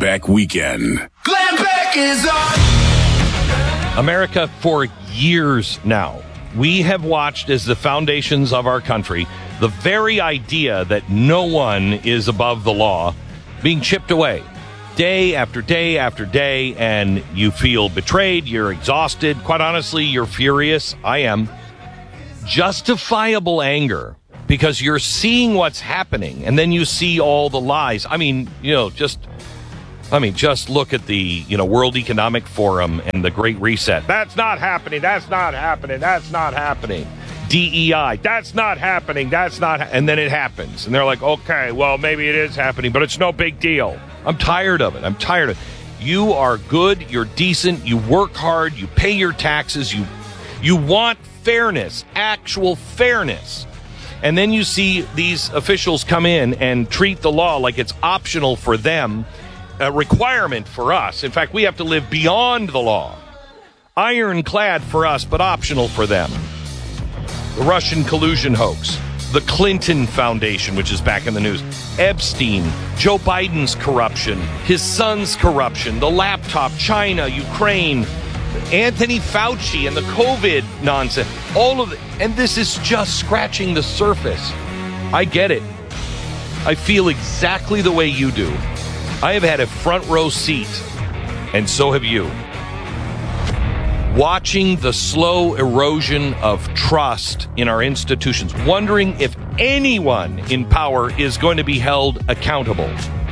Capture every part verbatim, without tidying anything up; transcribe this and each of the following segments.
Beck Weekend. Glenn Beck is on. America, for years now, we have watched as the foundations of our country, the very idea that no one is above the law being chipped away day after day after day, and you feel betrayed, you're exhausted. Quite honestly, you're furious. I am. Justifiable anger, because you're seeing what's happening, and then you see all the lies. I mean, you know, just... I mean, just look at the, you know, World Economic Forum and the Great Reset. That's not happening. That's not happening. That's not happening. D E I. That's not happening. That's not. Ha-. And then it happens. And they're like, okay, well, maybe it is happening, but it's no big deal. I'm tired of it. I'm tired of it. You are good. You're decent. You work hard. You pay your taxes. You, you want fairness, actual fairness. And then you see these officials come in and treat the law like it's optional for them. A requirement for us. In fact, we have to live beyond the law. Ironclad for us, but optional for them. The Russian collusion hoax. The Clinton Foundation, which is back in the news. Epstein. Joe Biden's corruption. His son's corruption. The laptop. China. Ukraine. Anthony Fauci and the COVID nonsense. All of it. And this is just scratching the surface. I get it. I feel exactly the way you do. I have had a front row seat, and so have you, watching the slow erosion of trust in our institutions, wondering if anyone in power is going to be held accountable.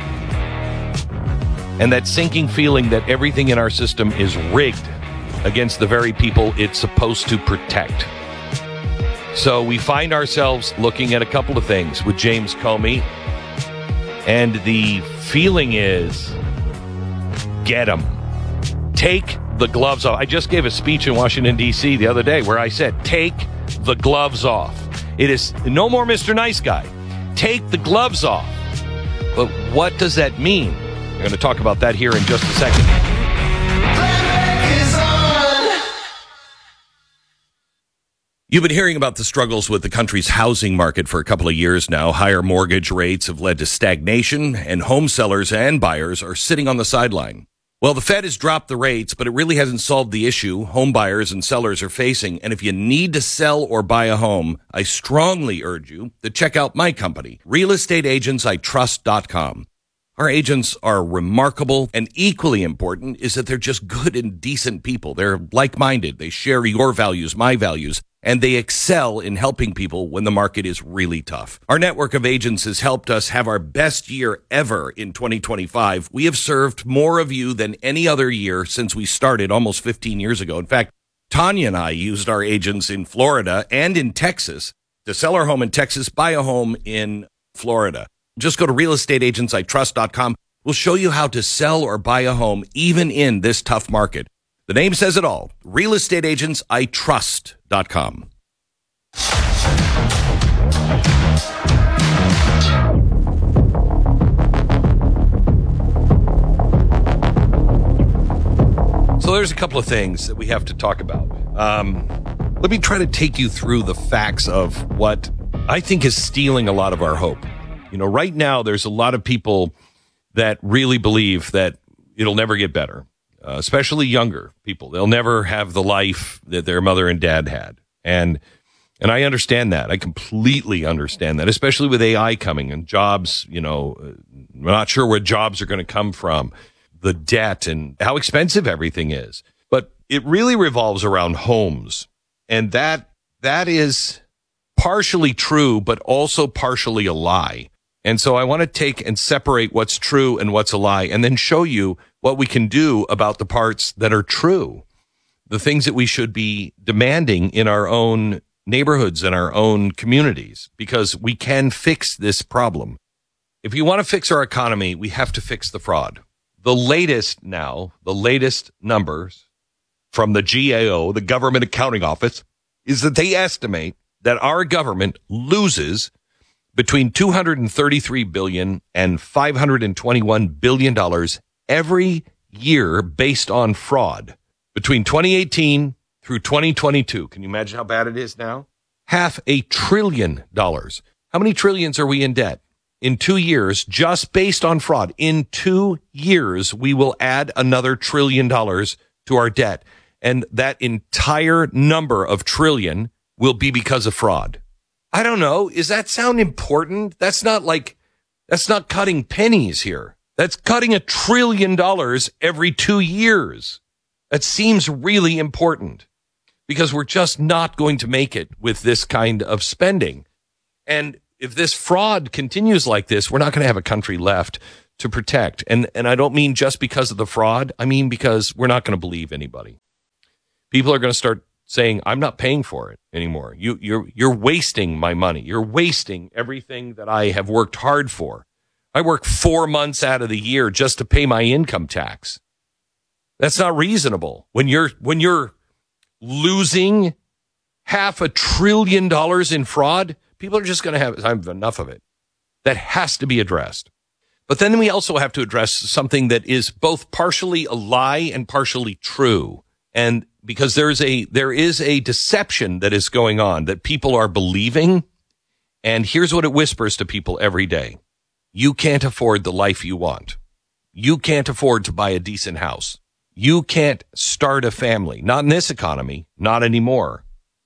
And that sinking feeling that everything in our system is rigged against the very people it's supposed to protect. So we find ourselves looking at a couple of things with James Comey, and the feeling is, get them. Take the gloves off. I just gave a speech in Washington, D C the other day where I said, take the gloves off. It is no more Mister Nice Guy. Take the gloves off. But what does that mean? We're going to talk about that here in just a second. You've been hearing about the struggles with the country's housing market for a couple of years now. Higher mortgage rates have led to stagnation, and home sellers and buyers are sitting on the sideline. Well, the Fed has dropped the rates, but it really hasn't solved the issue home buyers and sellers are facing. And if you need to sell or buy a home, I strongly urge you to check out my company, real estate agents I trust dot com. Our agents are remarkable, and equally important is that they're just good and decent people. They're like-minded. They share your values, my values, and they excel in helping people when the market is really tough. Our network of agents has helped us have our best year ever in twenty twenty-five. We have served more of you than any other year since we started almost fifteen years ago. In fact, Tanya and I used our agents in Florida and in Texas to sell our home in Texas, buy a home in Florida. Just go to real estate agents I trust dot com. We'll show you how to sell or buy a home even in this tough market. The name says it all. real estate agents I trust dot com. So there's a couple of things that we have to talk about. Um, let me try to take you through the facts of what I think is stealing a lot of our hope. You know, right now, there's a lot of people that really believe that it'll never get better, uh, especially younger people. They'll never have the life that their mother and dad had. And and I understand that. I completely understand that, especially with A I coming and jobs, you know, we're not sure where jobs are going to come from, the debt and how expensive everything is. But it really revolves around homes. And that that is partially true, but also partially a lie. And so I want to take and separate what's true and what's a lie, and then show you what we can do about the parts that are true, the things that we should be demanding in our own neighborhoods and our own communities, because we can fix this problem. If you want to fix our economy, we have to fix the fraud. The latest now, the latest numbers from the G A O, the Government Accounting Office, is that they estimate that our government loses between two hundred thirty-three billion dollars and five hundred twenty-one billion dollars every year based on fraud. Between twenty eighteen through twenty twenty-two, can you imagine how bad it is now? Half a trillion dollars. How many trillions are we in debt? in two years, just based on fraud, in two years, we will add another trillion dollars to our debt. And that entire number of trillion will be because of fraud. I don't know. Does that sound important? That's not like, that's not cutting pennies here. That's cutting a trillion dollars every two years. That seems really important because we're just not going to make it with this kind of spending. And if this fraud continues like this, we're not going to have a country left to protect. And and I don't mean just because of the fraud. I mean because we're not going to believe anybody. People are going to start saying, I'm not paying for it anymore. You, you're you're wasting my money. You're wasting everything that I have worked hard for. I work four months out of the year just to pay my income tax. That's not reasonable. When you're when you're losing half a trillion dollars in fraud, people are just going to have, I have enough of it. That has to be addressed. But then we also have to address something that is both partially a lie and partially true. And because there's a, there is a deception that is going on that people are believing. And here's what it whispers to people every day. You can't afford the life you want. You can't afford to buy a decent house. You can't start a family. Not in this economy. Not anymore.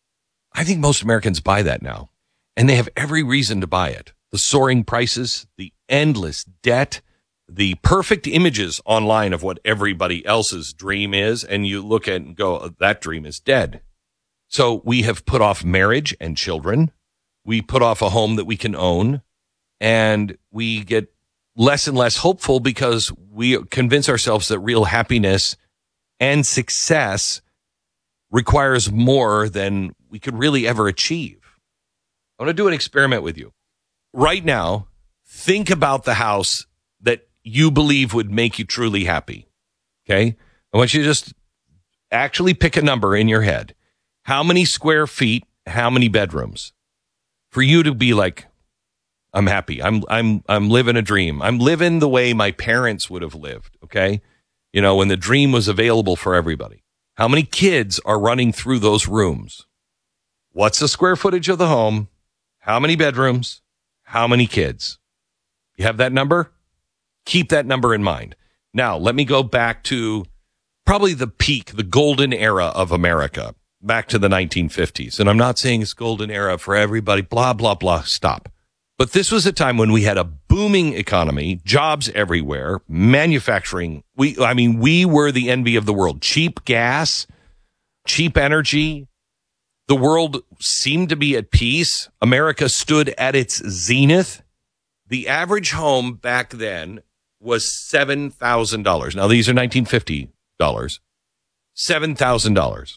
I think most Americans buy that now. And they have every reason to buy it. The soaring prices, the endless debt, the perfect images online of what everybody else's dream is. And you look at it and go, that dream is dead. So we have put off marriage and children. We put off a home that we can own. And we get less and less hopeful because we convince ourselves that real happiness and success requires more than we could really ever achieve. I want to do an experiment with you. Right now, think about the house that you believe would make you truly happy. Okay? I want you to just actually pick a number in your head. How many square feet, how many bedrooms? For you to be like, I'm happy. I'm I'm I'm living a dream. I'm living the way my parents would have lived, okay? You know, when the dream was available for everybody. How many kids are running through those rooms? What's the square footage of the home? How many bedrooms? How many kids? You have that number? Keep that number in mind. Now, let me go back to probably the peak, the golden era of America, back to the nineteen fifties. And I'm not saying it's golden era for everybody, blah, blah, blah. Stop. But this was a time when we had a booming economy, jobs everywhere, manufacturing. We, I mean, we were the envy of the world. Cheap gas, cheap energy. The world seemed to be at peace. America stood at its zenith. The average home back then was seven thousand dollars. Now, these are nineteen fifty dollars. seven thousand dollars.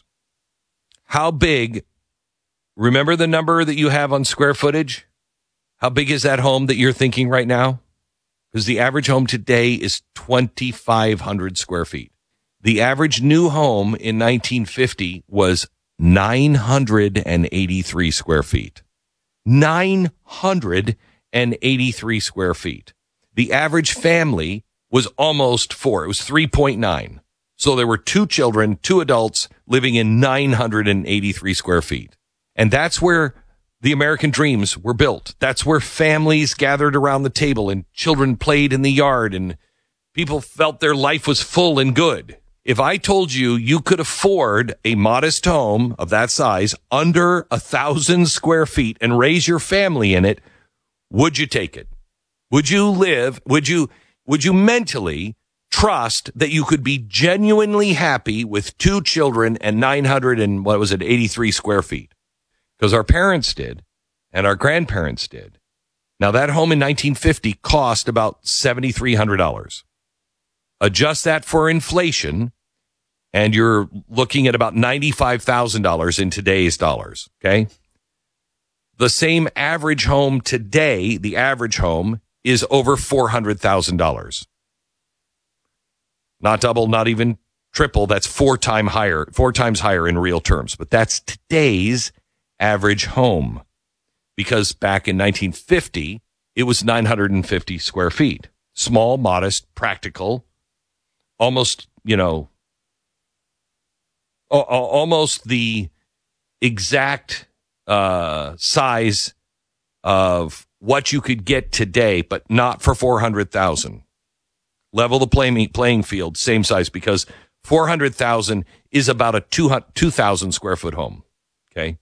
How big? Remember the number that you have on square footage? How big is that home that you're thinking right now? Because the average home today is twenty-five hundred square feet. The average new home in nineteen fifty was nine hundred eighty-three square feet. nine hundred eighty-three square feet. The average family was almost four. It was three point nine. So there were two children, two adults living in nine hundred eighty-three square feet. And that's where the American dreams were built. That's where families gathered around the table and children played in the yard and people felt their life was full and good. If I told you you could afford a modest home of that size under a thousand square feet and raise your family in it, would you take it? Would you live? Would you, would you mentally trust that you could be genuinely happy with two children and nine hundred and what was it, eighty-three square feet? Because our parents did and our grandparents did. Now that home in nineteen fifty cost about seven thousand three hundred dollars. Adjust that for inflation and you're looking at about ninety-five thousand dollars in today's dollars. Okay. The same average home today, the average home is over four hundred thousand dollars. Not double, not even triple. That's four time higher, four times higher in real terms. But that's today's average home, because back in nineteen fifty, it was nine hundred fifty square feet. Small, modest, practical, almost, you know, almost the exact uh, size of what you could get today, but not for four hundred thousand dollars. Level the playing playing field, same size, because four hundred thousand dollars is about a two thousand square foot home. Okay.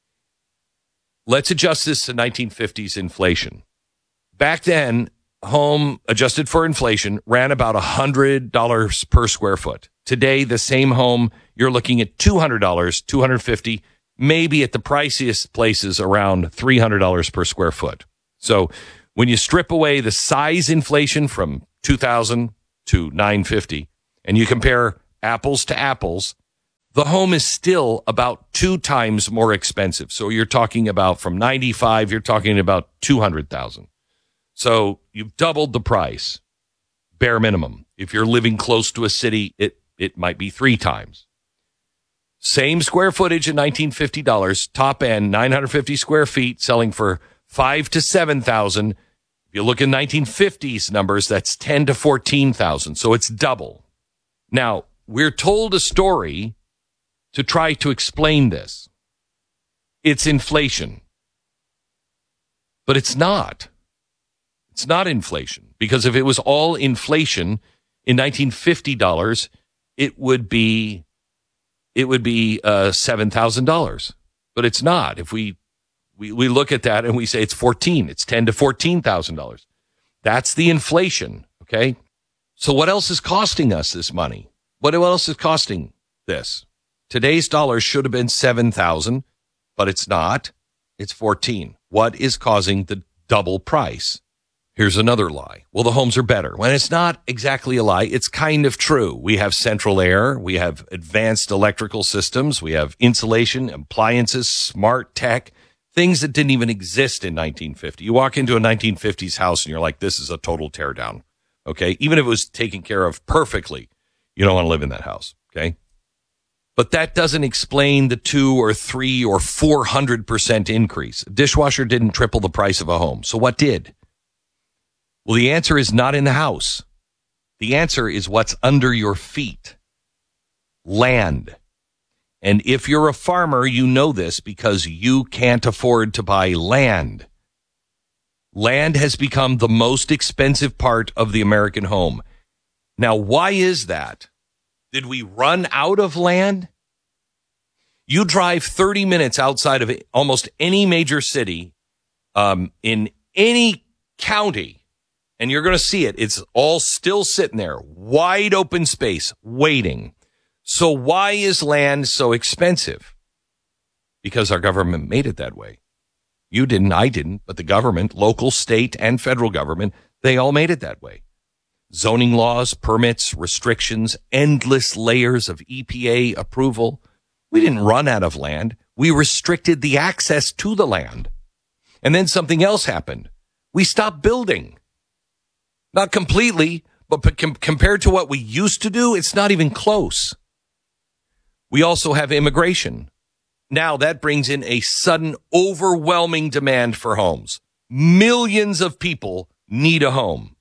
Let's adjust this to nineteen fifties inflation. Back then, home adjusted for inflation ran about one hundred dollars per square foot. Today, the same home, you're looking at two hundred dollars, two hundred fifty dollars, maybe at the priciest places around three hundred dollars per square foot. So when you strip away the size inflation from two thousand to nine fifty and you compare apples to apples, the home is still about two times more expensive. So you're talking about from ninety-five, you're talking about two hundred thousand. So you've doubled the price, bare minimum. If you're living close to a city, it, it might be three times. Same square footage in nineteen fifty dollars, top end, nine hundred fifty square feet, selling for five to seven thousand. If you look at nineteen fifties numbers, that's ten to fourteen thousand. So it's double. Now, we're told a story to try to explain this. It's inflation. But it's not. It's not inflation. Because if it was all inflation in nineteen fifty dollars, it would be it would be uh, seven thousand dollars. But it's not. If we, we we look at that and we say it's fourteen, it's ten to fourteen thousand dollars. That's the inflation, okay? So what else is costing us this money? What else is costing this? Today's dollar should have been seven thousand, but it's not. It's fourteen. What is causing the double price? Here's another lie. Well, the homes are better. When it's not exactly a lie, it's kind of true. We have central air. We have advanced electrical systems. We have insulation, appliances, smart tech, things that didn't even exist in nineteen fifty. You walk into a nineteen fifties house and you're like, this is a total teardown. Okay. Even if it was taken care of perfectly, you don't want to live in that house. Okay. But that doesn't explain the two or three or four hundred percent increase. A dishwasher didn't triple the price of a home. So what did? Well, the answer is not in the house. The answer is what's under your feet. Land. And if you're a farmer, you know this because you can't afford to buy land. Land has become the most expensive part of the American home. Now, why is that? Did we run out of land? You drive thirty minutes outside of almost any major city, um, in any county, and you're going to see it. It's all still sitting there, wide open space, waiting. So why is land so expensive? Because our government made it that way. You didn't, I didn't, but the government, local, state, and federal government, they all made it that way. Zoning laws, permits, restrictions, endless layers of E P A approval. We didn't run out of land. We restricted the access to the land. And then something else happened. We stopped building. Not completely, but com- compared to what we used to do, it's not even close. We also have immigration. Now that brings in a sudden, overwhelming demand for homes. Millions of people need a home.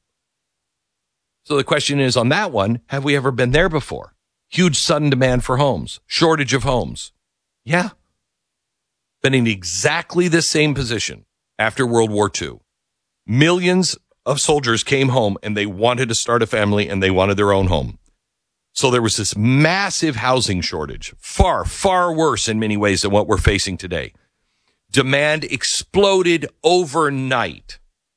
So the question is on that one, have we ever been there before? Huge sudden demand for homes, shortage of homes. Yeah. Been in exactly the same position after World War Two. Millions of soldiers came home and they wanted to start a family and they wanted their own home. So there was this massive housing shortage, far, far worse in many ways than what we're facing today. Demand exploded overnight.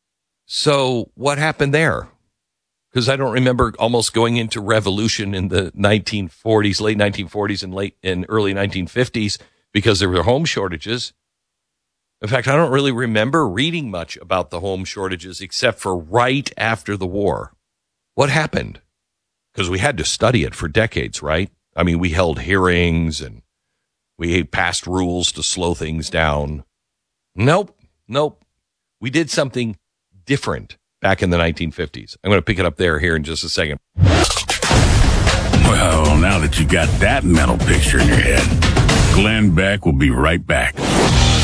So what happened there? Because I don't remember almost going into revolution in the nineteen forties, late nineteen forties and late and early nineteen fifties because there were home shortages. In fact, I don't really remember reading much about the home shortages except for right after the war. What happened? Because we had to study it for decades, right? I mean, we held hearings and we passed rules to slow things down. Nope, nope. We did something different back in the nineteen fifties. I'm going to pick it up there here in just a second. Well, now that you got that mental picture in your head, Glenn Beck will be right back.